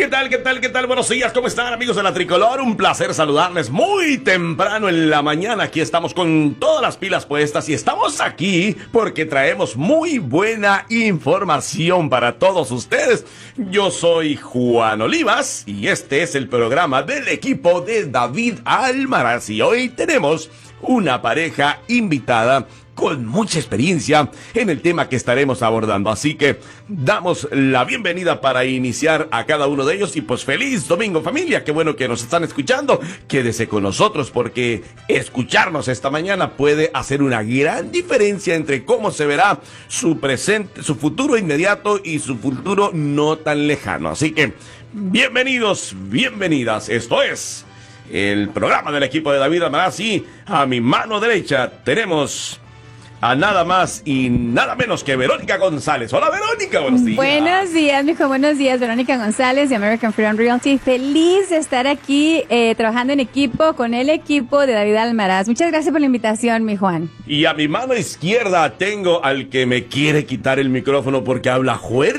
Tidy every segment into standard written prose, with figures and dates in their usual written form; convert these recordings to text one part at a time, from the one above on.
¿Qué tal? ¿Qué tal? ¿Qué tal? Buenos días, ¿cómo están, amigos de la Tricolor? Un placer saludarles muy temprano en la mañana. Aquí estamos con todas las pilas puestas y estamos aquí porque traemos muy buena información para todos ustedes. Yo soy Juan Olivas y este es el programa del equipo de David Almaraz y hoy tenemos una pareja invitada con mucha experiencia en el tema que estaremos abordando. Así que damos la bienvenida para iniciar a cada uno de ellos y pues feliz domingo, familia. Qué bueno que nos están escuchando. Quédese con nosotros porque escucharnos esta mañana puede hacer una gran diferencia entre cómo se verá su presente, su futuro inmediato y su futuro no tan lejano. Así que bienvenidos, bienvenidas. Esto es el programa del equipo de David Almaraz y a mi mano derecha tenemos a nada más y nada menos que Verónica González. Hola, Verónica, buenos días. Buenos días, mijo, buenos días. Verónica González de American Freedom Realty. Feliz de estar aquí trabajando en equipo con el equipo de David Almaraz. Muchas gracias por la invitación, mi Juan. Y a mi mano izquierda tengo al que me quiere quitar el micrófono porque habla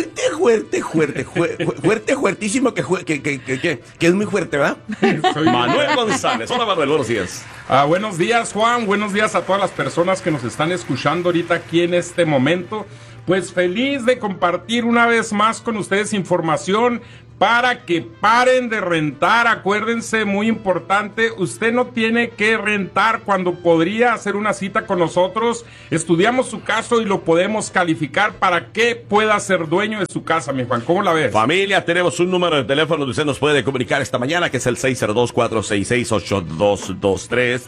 fuertísimo, que es muy fuerte, ¿verdad? Manuel González. Hola, Manuel, buenos días. Buenos días, Juan. Buenos días a todas las personas que nos están escuchando ahorita aquí en este momento. Pues feliz de compartir una vez más con ustedes información para que paren de rentar. Acuérdense, muy importante, usted no tiene que rentar cuando podría hacer una cita con nosotros. Estudiamos su caso y lo podemos calificar para que pueda ser dueño de su casa, mi Juan. ¿Cómo la ves? Familia, tenemos un número de teléfono donde usted nos puede comunicar esta mañana, que es el 602-466-8223.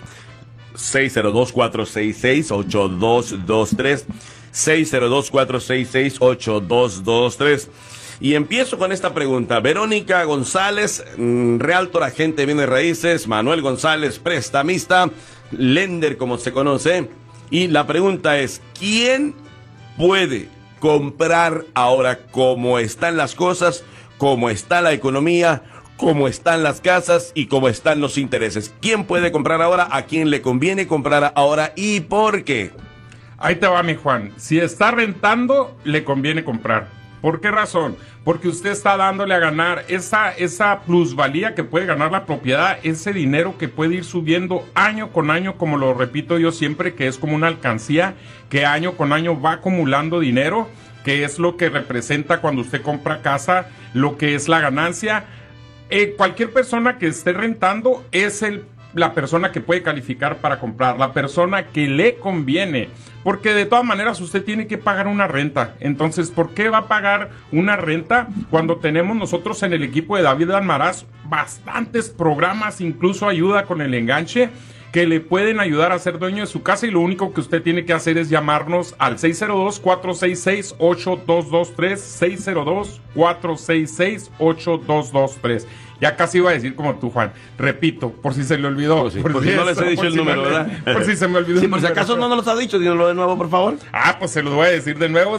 602-466-8223. 602-466-8223. Y empiezo con esta pregunta. Verónica González, realtor, agente de bienes raíces. Manuel González, prestamista, lender como se conoce. Y la pregunta es, ¿quién puede comprar ahora cómo están las cosas, cómo está la economía, cómo están las casas y cómo están los intereses? ¿Quién puede comprar ahora? ¿A quién le conviene comprar ahora y por qué? Ahí te va, mi Juan. Si está rentando, le conviene comprar. ¿Por qué razón? Porque usted está dándole a ganar esa plusvalía que puede ganar la propiedad, ese dinero que puede ir subiendo año con año, como lo repito yo siempre, que es como una alcancía que año con año va acumulando dinero, que es lo que representa cuando usted compra casa, lo que es la ganancia. Cualquier persona que esté rentando es la persona que puede calificar para comprar, la persona que le conviene, porque de todas maneras usted tiene que pagar una renta. Entonces, ¿por qué va a pagar una renta cuando tenemos nosotros en el equipo de David Almaraz bastantes programas, incluso ayuda con el enganche, que le pueden ayudar a ser dueño de su casa? Y lo único que usted tiene que hacer es llamarnos al 602-466-8223, 602-466-8223. Ya casi iba a decir como tú, Juan. Repito, por si se le olvidó. Por si no les he dicho el número, ¿verdad? Por si se me olvidó. Sí, por si acaso no nos lo ha dicho, díganlo de nuevo, por favor. Pues se lo voy a decir de nuevo,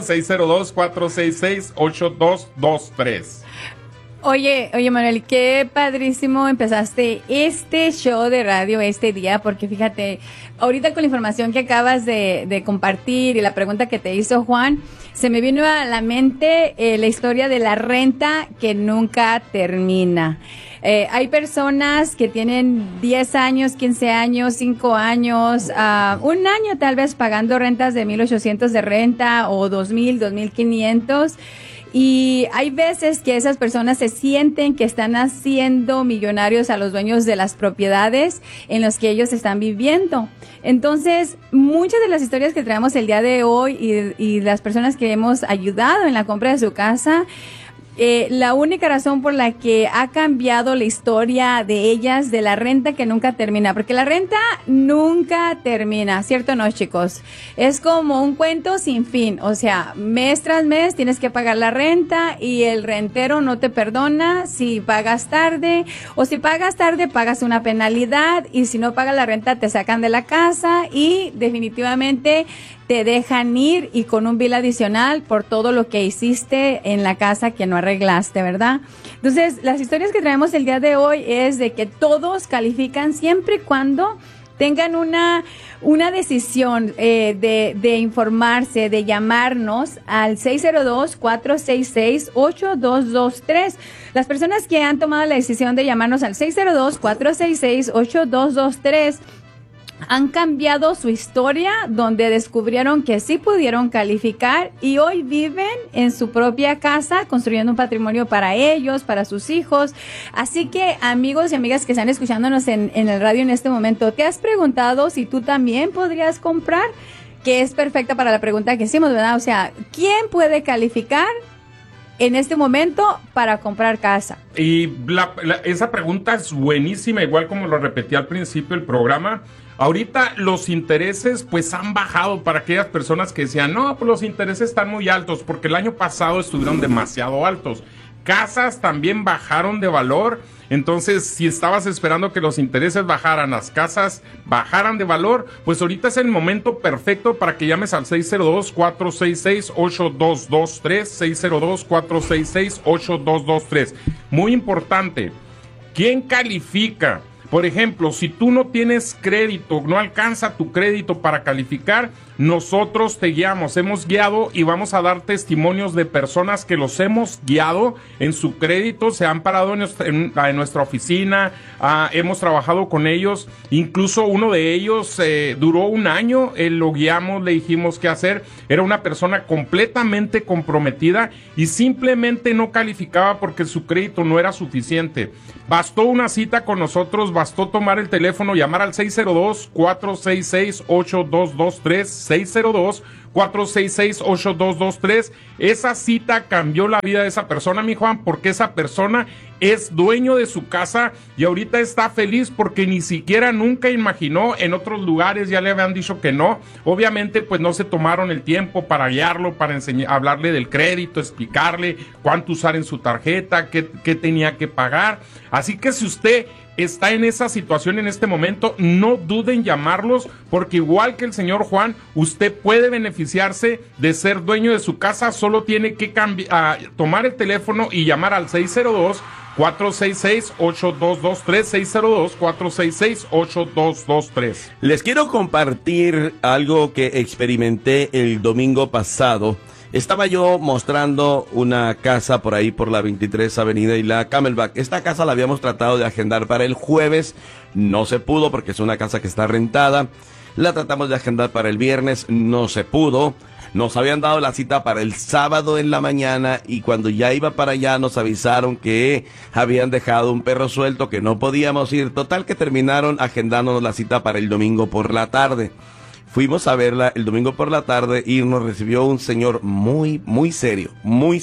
602-466-8223. Oye, Manuel, qué padrísimo empezaste este show de radio este día, porque fíjate, ahorita con la información que acabas de compartir y la pregunta que te hizo Juan, se me vino a la mente la historia de la renta que nunca termina. Hay personas que tienen 10 años, 15 años, 5 años, un año tal vez pagando rentas de 1,800 de renta o 2,000, 2,500. Y hay veces que esas personas se sienten que están haciendo millonarios a los dueños de las propiedades en las que ellos están viviendo. Entonces, muchas de las historias que traemos el día de hoy y las personas que hemos ayudado en la compra de su casa, la única razón por la que ha cambiado la historia de ellas, de la renta que nunca termina, porque la renta nunca termina, ¿cierto o no, chicos? Es como un cuento sin fin, o sea, mes tras mes tienes que pagar la renta y el rentero no te perdona si pagas tarde, o si pagas tarde pagas una penalidad, y si no pagas la renta te sacan de la casa y definitivamente te dejan ir, y con un bill adicional por todo lo que hiciste en la casa que no arreglaste, ¿verdad? Entonces, las historias que traemos el día de hoy es de que todos califican siempre y cuando tengan una decisión de informarse, de llamarnos al 602-466-8223. Las personas que han tomado la decisión de llamarnos al 602-466-8223 han cambiado su historia, donde descubrieron que sí pudieron calificar y hoy viven en su propia casa construyendo un patrimonio para ellos, para sus hijos. Así que, amigos y amigas que están escuchándonos en el radio en este momento, ¿te has preguntado si tú también podrías comprar? Que es perfecta para la pregunta que hicimos, ¿verdad? O sea, ¿quién puede calificar en este momento para comprar casa? Y esa pregunta es buenísima, igual como lo repetí al principio del programa. Ahorita los intereses pues han bajado para aquellas personas que decían, no, pues los intereses están muy altos, porque el año pasado estuvieron demasiado altos. Casas también bajaron de valor. Entonces, si estabas esperando que los intereses bajaran, las casas bajaran de valor, pues ahorita es el momento perfecto para que llames al 602-466-8223, 602-466-8223. Muy importante, ¿quién califica? Por ejemplo, si tú no tienes crédito, no alcanza tu crédito para calificar, nosotros te guiamos, hemos guiado y vamos a dar testimonios de personas que los hemos guiado en su crédito, se han parado en nuestra oficina, hemos trabajado con ellos, incluso uno de ellos duró un año, lo guiamos, le dijimos qué hacer, era una persona completamente comprometida y simplemente no calificaba porque su crédito no era suficiente. Bastó una cita con nosotros, bastó tomar el teléfono, llamar al 602-466-8223, 602-466-8223. Esa cita cambió la vida de esa persona, mi Juan, porque esa persona es dueño de su casa y ahorita está feliz porque ni siquiera nunca imaginó, en otros lugares ya le habían dicho que no. Obviamente, pues no se tomaron el tiempo para guiarlo, para hablarle del crédito, explicarle cuánto usar en su tarjeta, qué tenía que pagar. Así que si usted está en esa situación en este momento, no duden en llamarlos, porque igual que el señor Juan, usted puede beneficiarse de ser dueño de su casa. Solo tiene que tomar el teléfono y llamar al 602-466-8223, 602-466-8223. Les quiero compartir algo que experimenté el domingo pasado. Estaba yo mostrando una casa por ahí por la 23 Avenida y la Camelback. Esta casa la habíamos tratado de agendar para el jueves, no se pudo porque es una casa que está rentada. La tratamos de agendar para el viernes, no se pudo. Nos habían dado la cita para el sábado en la mañana y cuando ya iba para allá nos avisaron que habían dejado un perro suelto, que no podíamos ir. Total que terminaron agendándonos la cita para el domingo por la tarde. Fuimos a verla el domingo por la tarde y nos recibió un señor muy serio,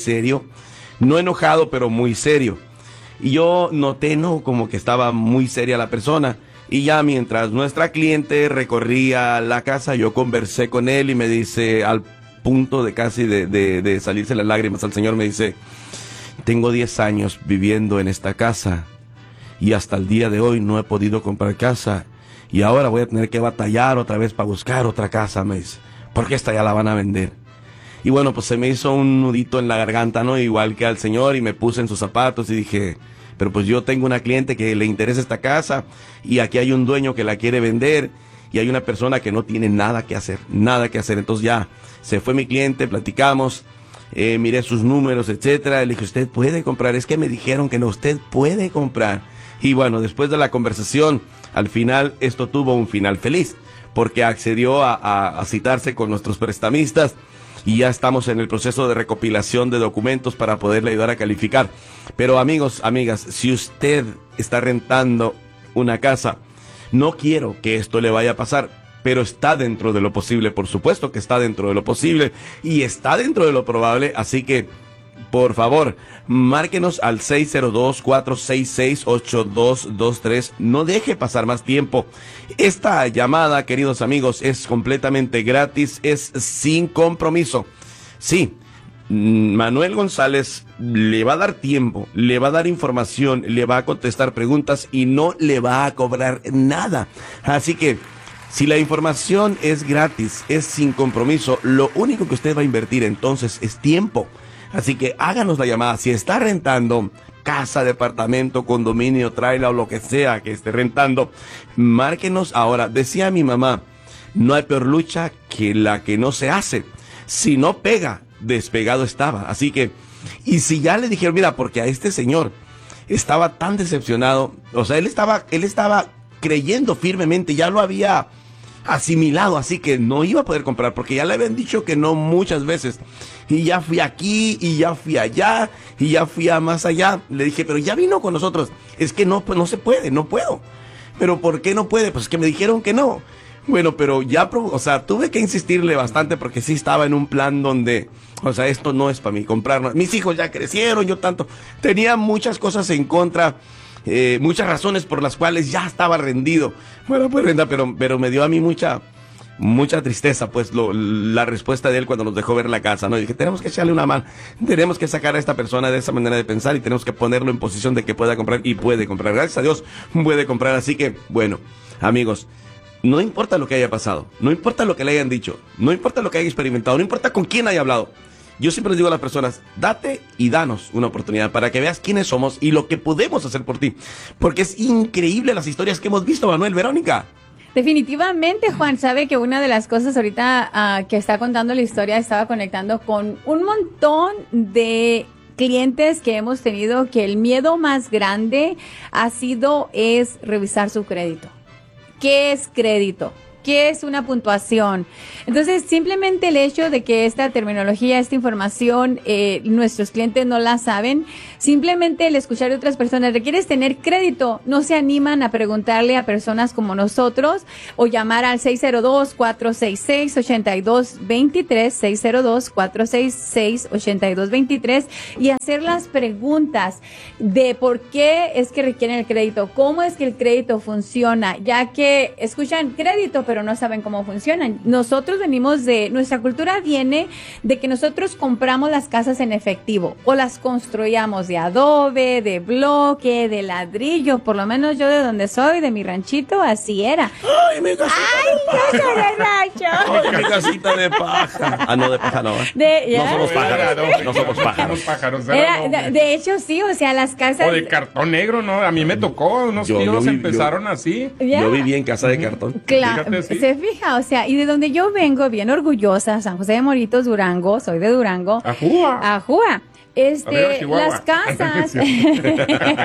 no enojado, pero muy serio. Y yo noté, como que estaba muy seria la persona. Y ya mientras nuestra cliente recorría la casa, yo conversé con él y me dice, al punto de casi de salirse las lágrimas al señor, me dice, tengo 10 años viviendo en esta casa y hasta el día de hoy no he podido comprar casa. Y ahora voy a tener que batallar otra vez para buscar otra casa, me dice, porque esta ya la van a vender. Y bueno, pues se me hizo un nudito en la garganta, igual que al señor, y me puse en sus zapatos y dije, pero pues yo tengo una cliente que le interesa esta casa, y aquí hay un dueño que la quiere vender, y hay una persona que no tiene nada que hacer. Entonces ya se fue mi cliente, platicamos, miré sus números, etcétera. Le dije, usted puede comprar, es que me dijeron que no, usted puede comprar. Y bueno, después de la conversación, al final esto tuvo un final feliz, porque accedió a citarse con nuestros prestamistas y ya estamos en el proceso de recopilación de documentos para poderle ayudar a calificar. Pero amigos, amigas, si usted está rentando una casa, no quiero que esto le vaya a pasar, pero está dentro de lo posible, por supuesto que está dentro de lo posible y está dentro de lo probable, así que por favor, márquenos al 602-466-8223. No deje pasar más tiempo. Esta llamada, queridos amigos, es completamente gratis, es sin compromiso. Sí, Manuel González le va a dar tiempo, le va a dar información, le va a contestar preguntas y no le va a cobrar nada. Así que, si la información es gratis, es sin compromiso, lo único que usted va a invertir entonces es tiempo. Así que háganos la llamada. Si está rentando casa, departamento, condominio, trailer o lo que sea que esté rentando, márquenos ahora. Decía mi mamá, no hay peor lucha que la que no se hace. Si no pega, despegado estaba. Así que, y si ya le dijeron, mira, porque a este señor estaba tan decepcionado, o sea, él estaba creyendo firmemente, ya lo había asimilado, así que no iba a poder comprar, porque ya le habían dicho que no muchas veces, y ya fui aquí, y ya fui allá, y ya fui a más allá. Le dije, pero ya vino con nosotros, es que no, pues no se puede, no puedo. Pero ¿por qué no puede? Pues es que me dijeron que no. Bueno, pero ya, o sea, tuve que insistirle bastante porque sí estaba en un plan donde, o sea, esto no es para mí, comprar. Mis hijos ya crecieron, yo tanto. Tenía muchas cosas en contra, muchas razones por las cuales ya estaba rendido. Bueno, pues renda, pero me dio a mí mucha tristeza, pues, la respuesta de él cuando nos dejó ver la casa, ¿no? Y dije, tenemos que echarle una mano, tenemos que sacar a esta persona de esa manera de pensar y tenemos que ponerlo en posición de que pueda comprar, y puede comprar. Gracias a Dios, puede comprar. Así que, bueno, amigos, no importa lo que haya pasado, no importa lo que le hayan dicho, no importa lo que haya experimentado, no importa con quién haya hablado. Yo siempre les digo a las personas, date y danos una oportunidad para que veas quiénes somos y lo que podemos hacer por ti. Porque es increíble las historias que hemos visto, Manuel, Verónica. Definitivamente, Juan, sabe que una de las cosas ahorita que está contando la historia, estaba conectando con un montón de clientes que hemos tenido que el miedo más grande es revisar su crédito. ¿Qué es crédito? ¿Qué es una puntuación? Entonces, simplemente el hecho de que esta terminología, esta información, nuestros clientes no la saben, simplemente el escuchar de otras personas, ¿requieres tener crédito? No se animan a preguntarle a personas como nosotros o llamar al 602-466-8223, 602-466-8223 y hacer las preguntas de por qué es que requieren el crédito, cómo es que el crédito funciona, ya que escuchan crédito, pero no saben cómo funcionan. Nosotros nuestra cultura viene de que nosotros compramos las casas en efectivo o las construíamos de adobe, de bloque, de ladrillo. Por lo menos yo de donde soy, de mi ranchito, así era. ¡Ay, mi casita de paja! ¡Ay, mi casita de paja! Ah, no, de paja no. No somos pájaros. No somos pájaros. De hecho, sí, o sea, las casas... O de cartón negro, ¿no? A mí me tocó, unos tíos empezaron así. Yo viví en casa de cartón. Claro, se fija, o sea, y de donde yo vengo, bien orgullosa, San José de Moritos, Durango, soy de Durango. Ajúa. Las casas. Oye,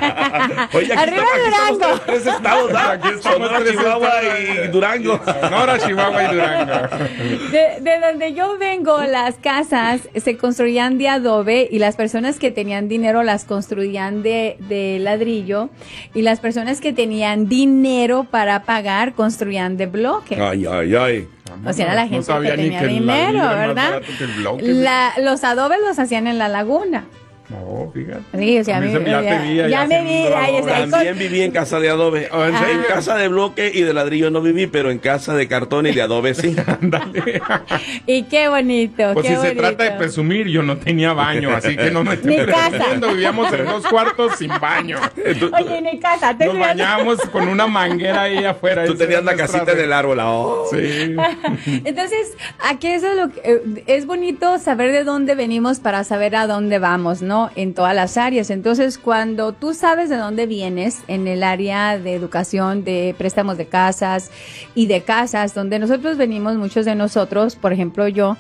Arriba Durango. Tres estados, aquí estamos, Sonora, Chihuahua y Durango. Sonora, Chihuahua y Durango. De donde yo vengo, las casas se construían de adobe y las personas que tenían dinero las construían de ladrillo y las personas que tenían dinero para pagar construían de bloque. Ay, ay, ay. O sea, era la gente que tenía dinero, ¿verdad? Los adobes los hacían en la laguna. No, fíjate. Sí, o sea, ya me vi. También viví en casa de adobe. En casa de bloque y de ladrillo no viví, pero en casa de cartón y de adobe sí. Ándale. Y qué bonito. Pues qué si bonito. se trata de presumir, yo no tenía baño, así que no me Ni casa. Vivíamos en 2 cuartos sin baño. Oye, ni casa. Nos bañábamos con una manguera ahí afuera. Tú tenías la casita en el árbol. Oh. Sí. Entonces, aquí eso es lo que es bonito saber de dónde venimos para saber a dónde vamos, ¿no? En todas las áreas. Entonces, cuando tú sabes de dónde vienes en el área de educación, de préstamos de casas y de casas, donde nosotros venimos, muchos de nosotros, por ejemplo yo,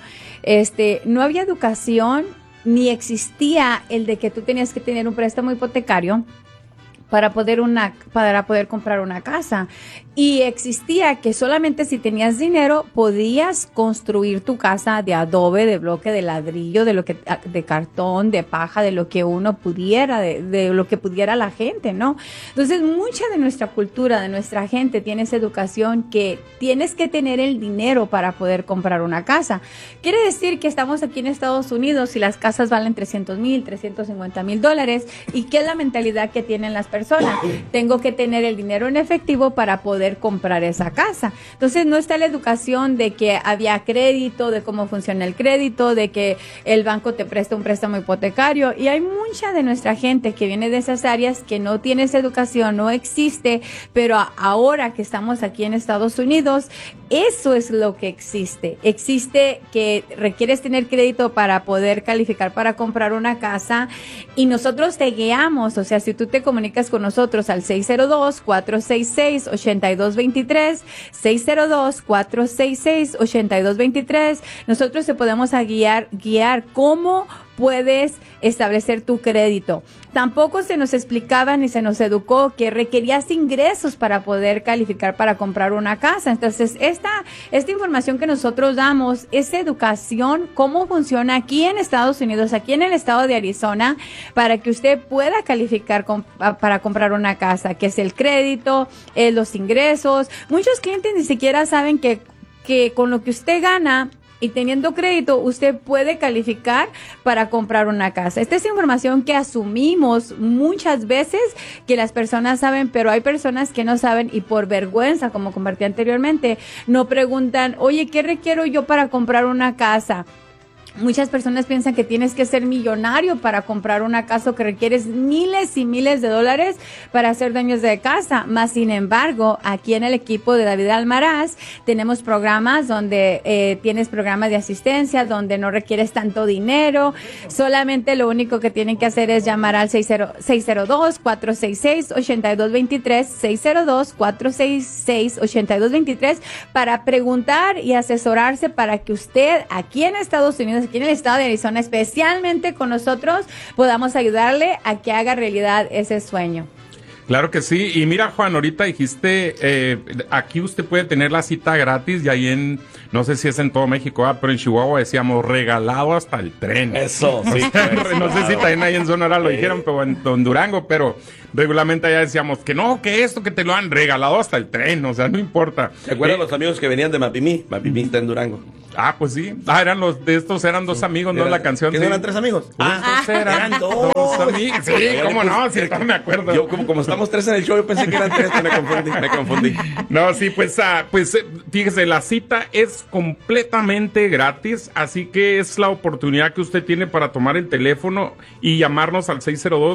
no había educación ni existía el de que tú tenías que tener un préstamo hipotecario para poder comprar una casa. Y existía que solamente si tenías dinero podías construir tu casa de adobe, de bloque, de ladrillo, de cartón, de paja, de lo que uno pudiera, de lo que pudiera la gente, ¿no? Entonces, mucha de nuestra cultura, de nuestra gente tiene esa educación que tienes que tener el dinero para poder comprar una casa. Quiere decir que estamos aquí en Estados Unidos y las casas valen $300,000, $350,000. ¿Y qué es la mentalidad que tienen las personas? persona. Tengo que tener el dinero en efectivo para poder comprar esa casa. Entonces no está la educación de que había crédito, de cómo funciona el crédito, de que el banco te presta un préstamo hipotecario, y hay mucha de nuestra gente que viene de esas áreas que no tiene esa educación, no existe, pero ahora que estamos aquí en Estados Unidos, eso es lo que existe. Existe que requieres tener crédito para poder calificar para comprar una casa, y nosotros te guiamos. O sea, si tú te comunicas con nosotros al 602-466-8223, 602-466-8223, nosotros te podemos guiar cómo puedes establecer tu crédito. Tampoco se nos explicaba ni se nos educó que requerías ingresos para poder calificar para comprar una casa. Entonces, esta información que nosotros damos es educación, cómo funciona aquí en Estados Unidos, aquí en el estado de Arizona, para que usted pueda calificar para comprar una casa, que es el crédito, los ingresos. Muchos clientes ni siquiera saben que con lo que usted gana y teniendo crédito, usted puede calificar para comprar una casa. Esta es información que asumimos muchas veces que las personas saben, pero hay personas que no saben, y por vergüenza, como compartí anteriormente, no preguntan, oye, ¿qué requiero yo para comprar una casa? Muchas personas piensan que tienes que ser millonario para comprar una casa, o que requieres miles y miles de dólares para ser dueños de casa. Más sin embargo, aquí en el equipo de David Almaraz tenemos programas donde tienes programas de asistencia, donde no requieres tanto dinero. Solamente lo único que tienen que hacer es llamar al 602-466-8223, 602-466-8223 para preguntar y asesorarse para que usted aquí en Estados Unidos, aquí en el estado de Arizona, especialmente con nosotros, podamos ayudarle a que haga realidad ese sueño. Claro que sí. Y mira, Juan, ahorita dijiste, aquí usted puede tener la cita gratis, y ahí no sé si es en todo México, pero en Chihuahua decíamos regalado hasta el tren. Eso, sí. No sé si también ahí en Sonora lo dijeron, pero en Durango, pero regularmente allá decíamos que no, que esto, que te lo han regalado hasta el tren, o sea, no importa. ¿Te acuerdas los amigos que venían de Mapimí? Mapimí está en Durango. Ah, pues sí. Eran eran dos amigos, ¿no? La canción. ¿Que sí. eran tres amigos? Eran dos amigos. Sí, cómo no, sí, no me acuerdo. Yo, como estamos tres en el show, yo pensé que eran tres, me confundí. No, sí, pues fíjese, la cita es completamente gratis, así que es la oportunidad que usted tiene para tomar el teléfono y llamarnos al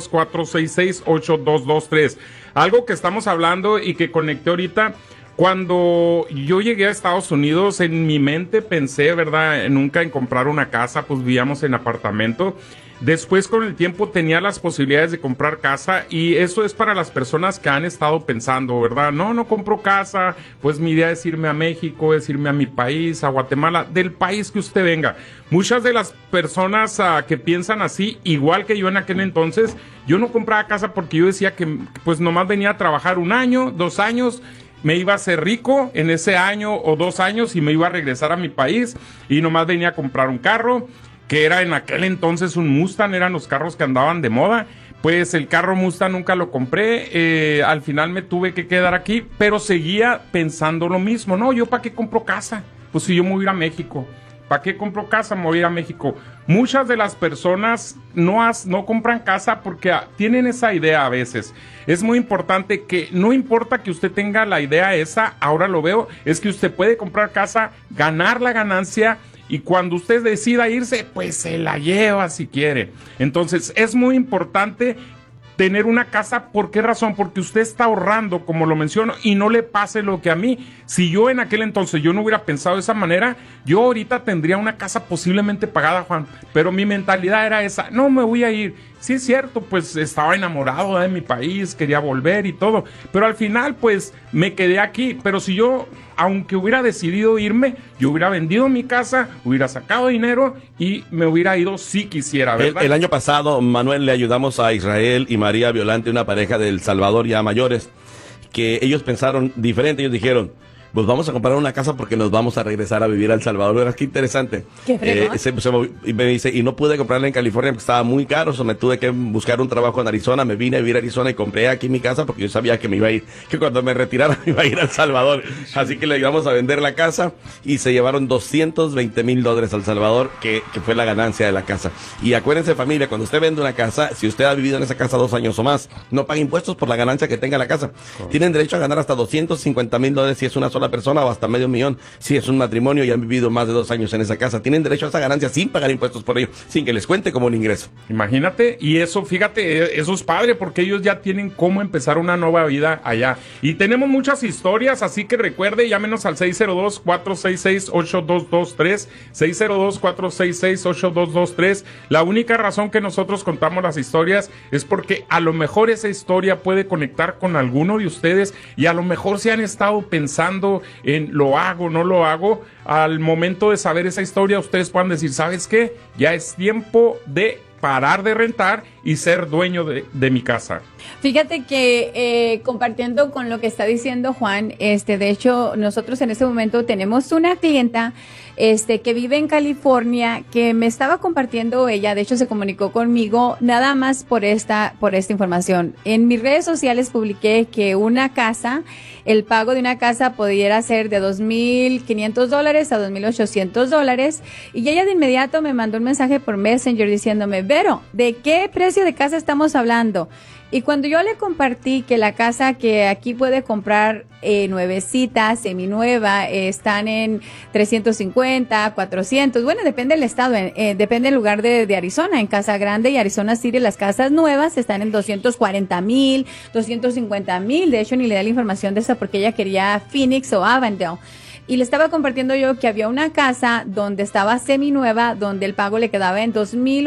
602-466-8223. Algo que estamos hablando y que conecté ahorita. Cuando yo llegué a Estados Unidos, en mi mente pensé, ¿verdad?, nunca en comprar una casa, pues vivíamos en apartamento. Después, con el tiempo, tenía las posibilidades de comprar casa, y eso es para las personas que han estado pensando, ¿verdad? No compro casa, pues mi idea es irme a México, es irme a mi país, a Guatemala, del país que usted venga. Muchas de las personas que piensan así, igual que yo en aquel entonces, yo no compraba casa porque yo decía que pues nomás venía a trabajar 1 año, 2 años, me iba a hacer rico en ese año o 2 años y me iba a regresar a mi país, y nomás venía a comprar un carro, que era en aquel entonces un Mustang, eran los carros que andaban de moda. Pues el carro Mustang nunca lo compré, al final me tuve que quedar aquí, pero seguía pensando lo mismo. No, ¿yo para qué compro casa? Pues si yo me voy a ir a México. ¿Para qué compro casa? Me voy a ir a México. Muchas de las personas no compran casa porque tienen esa idea a veces. Es muy importante que no importa que usted tenga la idea esa, ahora lo veo, es que usted puede comprar casa, ganar la ganancia, y cuando usted decida irse, pues se la lleva si quiere. Entonces es muy importante tener una casa. ¿Por qué razón? Porque usted está ahorrando, como lo menciono, y no le pase lo que a mí. Si yo en aquel entonces yo no hubiera pensado de esa manera, yo ahorita tendría una casa posiblemente pagada, Juan, pero mi mentalidad era esa: no me voy a ir. Sí es cierto, pues estaba enamorado de mi país, quería volver y todo, pero al final pues me quedé aquí. Pero si yo, aunque hubiera decidido irme, yo hubiera vendido mi casa, hubiera sacado dinero y me hubiera ido si quisiera, ¿verdad? El año pasado, Manuel, le ayudamos a Israel y María Violante, una pareja de El Salvador ya mayores, que ellos pensaron diferente. Ellos dijeron: pues vamos a comprar una casa porque nos vamos a regresar a vivir a El Salvador. Verás qué interesante. Qué fregón. Y me dice, y no pude comprarla en California porque estaba muy caro, me tuve que buscar un trabajo en Arizona, me vine a vivir a Arizona y compré aquí mi casa porque yo sabía que me iba a ir, que cuando me retirara me iba a ir a El Salvador. Así que le íbamos a vender la casa y se llevaron $220,000 a El Salvador, que fue la ganancia de la casa. Y acuérdense, familia, cuando usted vende una casa, si usted ha vivido en esa casa 2 años o más, no paga impuestos por la ganancia que tenga la casa. Tienen derecho a ganar hasta $250,000 si es una sola persona o hasta $500,000 si es un matrimonio y han vivido más de 2 años en esa casa. Tienen derecho a esa ganancia sin pagar impuestos por ello, sin que les cuente como un ingreso. Imagínate, y eso, fíjate, eso es padre porque ellos ya tienen cómo empezar una nueva vida allá. Y tenemos muchas historias, así que recuerde, llámenos al 602-466-8223, 602-466-8223. La única razón que nosotros contamos las historias es porque a lo mejor esa historia puede conectar con alguno de ustedes y a lo mejor se han estado pensando en lo hago, no lo hago. Al momento de saber esa historia, ustedes puedan decir, ¿sabes qué? Ya es tiempo de parar de rentar y ser dueño de mi casa. Fíjate que compartiendo con lo que está diciendo Juan, de hecho, nosotros en este momento tenemos una clienta que vive en California, que me estaba compartiendo ella, de hecho se comunicó conmigo nada más por esta información. En mis redes sociales publiqué que el pago de una casa pudiera ser de $2,500 a $2,800, y ella de inmediato me mandó un mensaje por Messenger diciéndome, Vero, ¿de qué precio de casa estamos hablando? Y cuando yo le compartí que la casa que aquí puede comprar nuevecita, seminueva, están en 350, 400, bueno, depende del estado, depende del lugar de Arizona. En Casa Grande y Arizona City las casas nuevas están en 240,000, 250,000. De hecho, ni le da la información de esa porque ella quería Phoenix o Avondale. Y le estaba compartiendo yo que había una casa donde estaba seminueva, donde el pago le quedaba en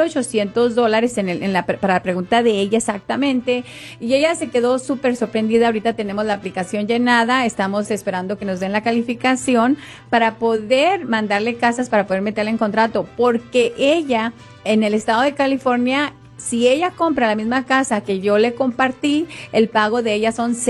$2,800 para la pregunta de ella exactamente. Y ella se quedó súper sorprendida. Ahorita tenemos la aplicación llenada. Estamos esperando que nos den la calificación para poder mandarle casas, para poder meterla en contrato. Porque ella, en el estado de California, si ella compra la misma casa que yo le compartí, el pago de ella son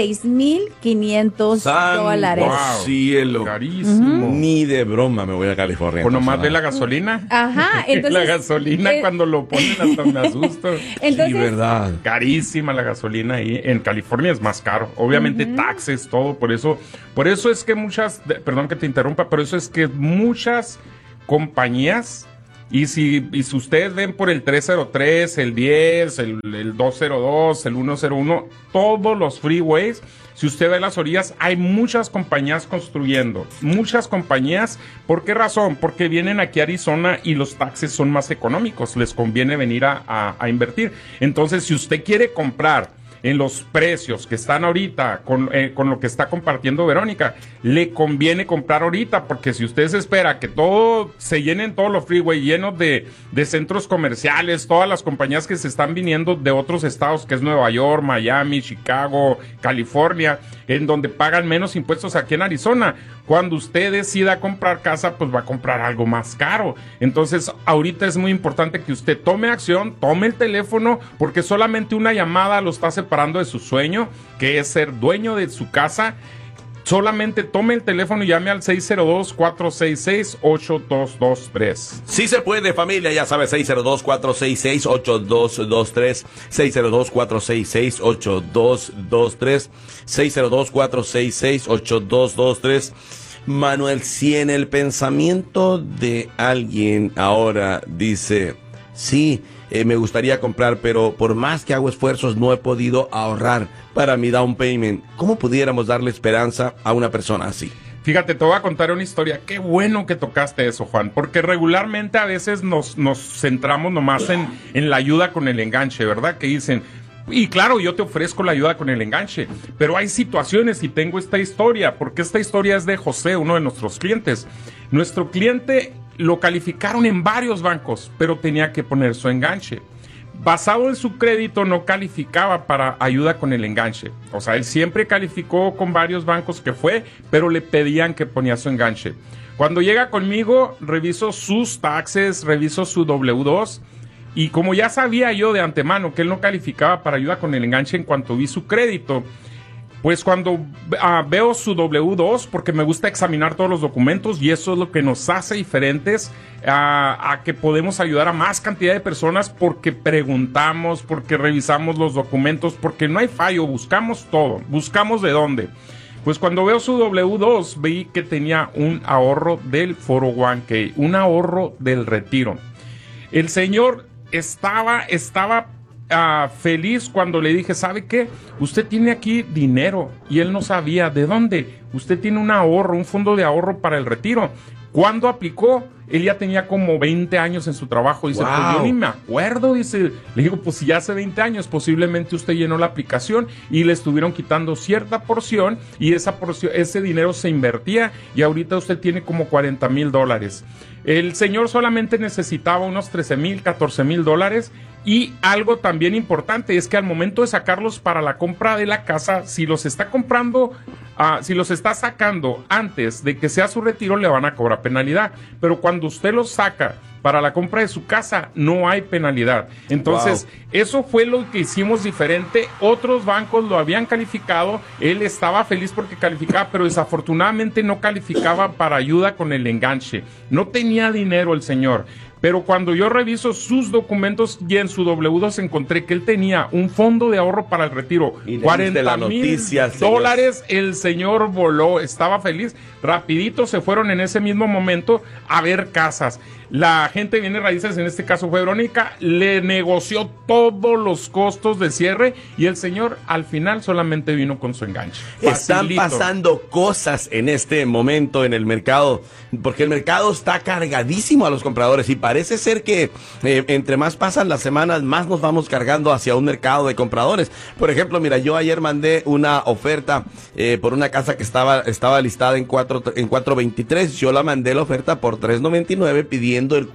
$6,500. ¡Wow! Cielo. Carísimo. Ni de broma me voy a California. Pues nomás de la gasolina. Ajá. Entonces, la gasolina cuando lo ponen hasta me asusto. Entonces, sí, verdad. Carísima la gasolina ahí. En California es más caro. Obviamente taxes, todo. Por eso es que perdón que te interrumpa, por eso es que muchas compañías. Y si ustedes ven por el 303, el 10, el 202, el 101, todos los freeways, si usted ve las orillas, hay muchas compañías construyendo. Muchas compañías. ¿Por qué razón? Porque vienen aquí a Arizona y los taxes son más económicos. Les conviene venir a invertir. Entonces, si usted quiere comprar en los precios que están ahorita con lo que está compartiendo Verónica, le conviene comprar ahorita, porque si usted se espera que todo se llenen todos los freeways llenos de centros comerciales, todas las compañías que se están viniendo de otros estados, que es Nueva York, Miami, Chicago, California, en donde pagan menos impuestos aquí en Arizona, cuando usted decida comprar casa, pues va a comprar algo más caro. Entonces, ahorita es muy importante que usted tome acción, tome el teléfono, porque solamente una llamada lo está separando de su sueño, que es ser dueño de su casa. Solamente tome el teléfono y llame al 602-466-8223. Sí se puede, familia, ya sabes, 602-466-8223, 602-466-8223, 602-466-8223. Manuel, si en el pensamiento de alguien ahora dice, sí, me gustaría comprar, pero por más que hago esfuerzos no he podido ahorrar para mi down payment, ¿cómo pudiéramos darle esperanza a una persona así? Fíjate, te voy a contar una historia. Qué bueno que tocaste eso, Juan, porque regularmente a veces nos centramos nomás en la ayuda con el enganche, ¿verdad? Que dicen, y claro, yo te ofrezco la ayuda con el enganche, pero hay situaciones y tengo esta historia, porque esta historia es de José, uno de nuestros clientes. Nuestro cliente lo calificaron en varios bancos, pero tenía que poner su enganche. Basado en su crédito, no calificaba para ayuda con el enganche. O sea, él siempre calificó con varios bancos que fue, pero le pedían que ponía su enganche. Cuando llega conmigo, reviso sus taxes, reviso su W2, y como ya sabía yo de antemano que él no calificaba para ayuda con el enganche en cuanto vi su crédito, Pues cuando veo su W2, porque me gusta examinar todos los documentos y eso es lo que nos hace diferentes a que podemos ayudar a más cantidad de personas porque preguntamos, porque revisamos los documentos, porque no hay fallo, buscamos todo, buscamos de dónde. Pues cuando veo su W2 vi que tenía un ahorro del 401k, un ahorro del retiro. El señor estaba feliz cuando le dije, ¿sabe qué? Usted tiene aquí dinero y él no sabía de dónde. Usted tiene un ahorro, un fondo de ahorro para el retiro. ¿Cuándo aplicó? Él ya tenía como 20 años en su trabajo. Dice, wow. Pues yo ni me acuerdo. Dice, le digo, pues si ya hace 20 años, posiblemente usted llenó la aplicación y le estuvieron quitando cierta porción y ese dinero se invertía y ahorita usted tiene como $40,000. El señor solamente necesitaba unos $13,000, $14,000. Y algo también importante es que al momento de sacarlos para la compra de la casa, si los está comprando, si los está sacando antes de que sea su retiro, le van a cobrar penalidad. Pero cuando usted los saca para la compra de su casa, no hay penalidad. Entonces, eso fue lo que hicimos diferente. Otros bancos lo habían calificado, él estaba feliz porque calificaba, pero desafortunadamente no calificaba para ayuda con el enganche. No tenía dinero el señor. Pero cuando yo reviso sus documentos y en su W2 encontré que él tenía un fondo de ahorro para el retiro, $40,000, el señor voló, estaba feliz, rapidito se fueron en ese mismo momento a ver casas. La gente de bienes raíces, en este caso fue Verónica, le negoció todos los costos de cierre y el señor al final solamente vino con su enganche. Están pasando cosas en este momento en el mercado, porque el mercado está cargadísimo a los compradores y parece ser que entre más pasan las semanas, más nos vamos cargando hacia un mercado de compradores. Por ejemplo, mira, yo ayer mandé una oferta por una casa que estaba listada en 423. Yo la mandé la oferta por $399 pidiendo el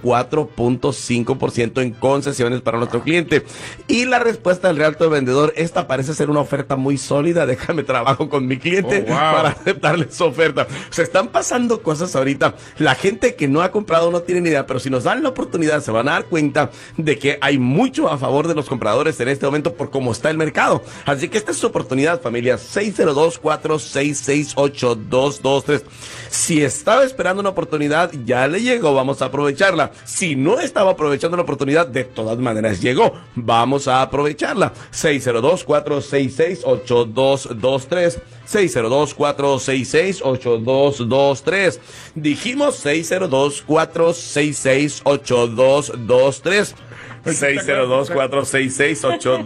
4.5% en concesiones para nuestro cliente. Y la respuesta del realtor vendedor, esta parece ser una oferta muy sólida, déjame trabajo con mi cliente para aceptarle su oferta. Se están pasando cosas ahorita. La gente que no ha comprado no tiene ni idea, pero si nos dan la oportunidad se van a dar cuenta de que hay mucho a favor de los compradores en este momento por cómo está el mercado. Así que esta es su oportunidad, familia. 602-466-8223. Si estaba esperando una oportunidad, ya le llegó, vamos a aprovecharla. Si no estaba aprovechando la oportunidad, de todas maneras llegó, vamos a aprovecharla. 602-466-8223. 602-466-8223. Dijimos 602-466-8223. 602-466-8223.